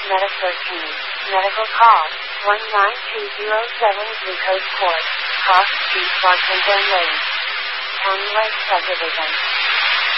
Meta 13. Medical call. 19207 Glucose Court. Cross Street, Washington Lane. County Lake Subdivision.